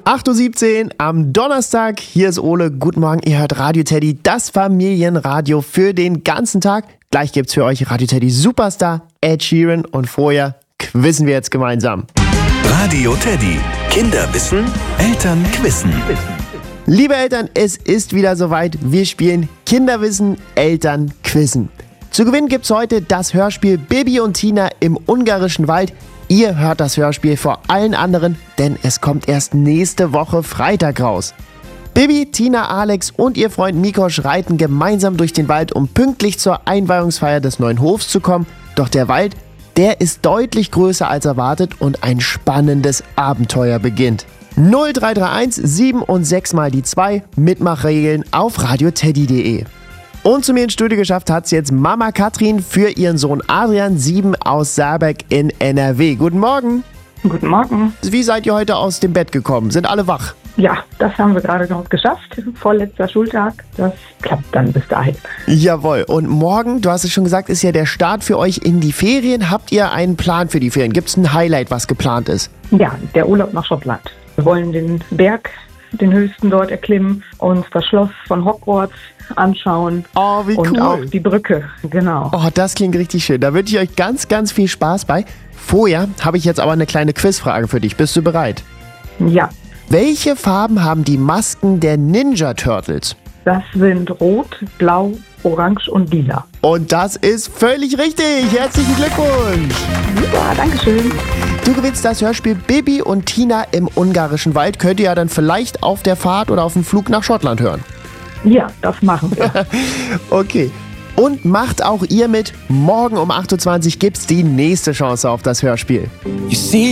8.17 Uhr am Donnerstag. Hier ist Ole. Guten Morgen, ihr hört Radio Teddy, das Familienradio für den ganzen Tag. Gleich gibt's für euch Radio Teddy Superstar Ed Sheeran und vorher quizzen wir jetzt gemeinsam. Radio Teddy. Kinder wissen, Eltern quizzen. Liebe Eltern, es ist wieder soweit. Wir spielen Kinderwissen, Eltern quizzen. Zu gewinnen gibt's heute das Hörspiel Bibi und Tina im ungarischen Wald. Ihr hört das Hörspiel vor allen anderen, denn es kommt erst nächste Woche Freitag raus. Bibi, Tina, Alex und ihr Freund Mikosch reiten gemeinsam durch den Wald, um pünktlich zur Einweihungsfeier des neuen Hofs zu kommen. Doch der Wald, der ist deutlich größer als erwartet und ein spannendes Abenteuer beginnt. 0331 7 und 6 mal die 2 Mitmachregeln auf radioteddy.de. Und zu mir ins Studio geschafft hat es jetzt Mama Katrin für ihren Sohn Adrian, 7 aus Saarberg in NRW. Guten Morgen. Guten Morgen. Wie seid ihr heute aus dem Bett gekommen? Sind alle wach? Ja, das haben wir gerade noch geschafft. Vorletzter Schultag. Das klappt dann bis dahin. Jawohl. Und morgen, du hast es schon gesagt, ist ja der Start für euch in die Ferien. Habt ihr einen Plan für die Ferien? Gibt es ein Highlight, was geplant ist? Ja, der Urlaub nach Schottland. Wir wollen den Berg, den höchsten dort erklimmen, uns das Schloss von Hogwarts anschauen. Oh, wie cool. Und auch die Brücke, genau. Oh, das klingt richtig schön. Da wünsche ich euch ganz, ganz viel Spaß bei. Vorher habe ich jetzt aber eine kleine Quizfrage für dich. Bist du bereit? Ja. Welche Farben haben die Masken der Ninja Turtles? Das sind Rot, Blau, Orange und Lila. Und das ist völlig richtig. Herzlichen Glückwunsch. Super, dankeschön. Du gewinnst das Hörspiel Bibi und Tina im ungarischen Wald. Könnt ihr ja dann vielleicht auf der Fahrt oder auf dem Flug nach Schottland hören. Ja, das machen wir. Okay. Und macht auch ihr mit. Morgen um 8.20 Uhr gibt's die nächste Chance auf das Hörspiel.